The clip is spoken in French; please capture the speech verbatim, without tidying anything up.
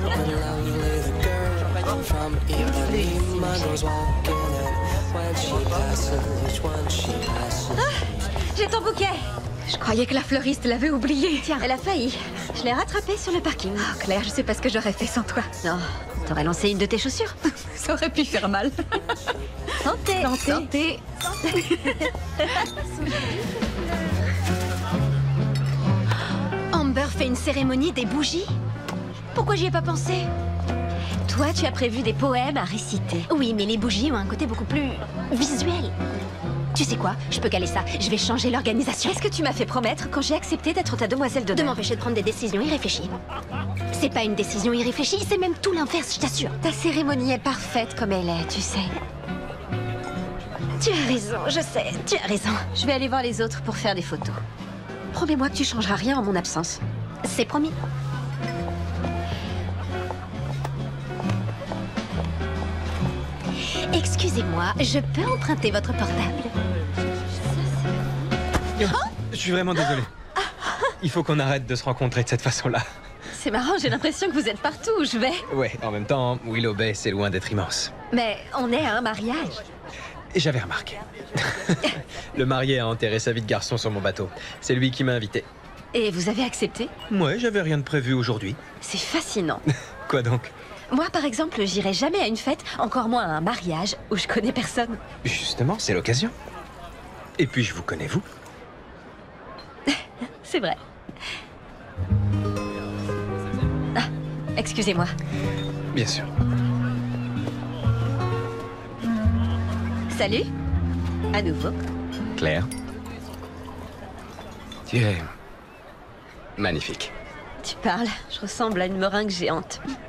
J'ai ton bouquet. Je croyais que la fleuriste l'avait oublié. Tiens, elle a failli. Je l'ai rattrapée sur le parking. Oh, Claire, je sais pas ce que j'aurais fait sans toi. Non, t'aurais lancé une de tes chaussures. Ça aurait pu faire mal. Santé. Santé. Santé. Amber fait une cérémonie des bougies? Pourquoi j'y ai pas pensé? Toi, tu as prévu des poèmes à réciter. Oui, mais les bougies ont un côté beaucoup plus visuel. Tu sais quoi? Je peux caler ça. Je vais changer l'organisation. Qu'est-ce que tu m'as fait promettre quand j'ai accepté d'être ta demoiselle d'honneur? De m'empêcher de prendre des décisions irréfléchies. C'est pas une décision irréfléchie, c'est même tout l'inverse, je t'assure. Ta cérémonie est parfaite comme elle est, tu sais. Tu as raison, je sais, tu as raison. Je vais aller voir les autres pour faire des photos. Promets-moi que tu changeras rien en mon absence. C'est promis. Excusez-moi, je peux emprunter votre portable? Oh, je suis vraiment désolé. Il faut qu'on arrête de se rencontrer de cette façon-là. C'est marrant, j'ai l'impression que vous êtes partout où je vais. Ouais, en même temps, Willow Bay, c'est loin d'être immense. Mais on est à un mariage. Et j'avais remarqué. Le marié a enterré sa vie de garçon sur mon bateau. C'est lui qui m'a invité. Et vous avez accepté? Ouais, j'avais rien de prévu aujourd'hui. C'est fascinant. Quoi donc? Moi, par exemple, j'irai jamais à une fête, encore moins à un mariage, où je connais personne. Justement, c'est l'occasion. Et puis, je vous connais, vous. C'est vrai. Ah, excusez-moi. Bien sûr. Salut. À nouveau. Claire. Tu es... magnifique. Tu parles, je ressemble à une meringue géante.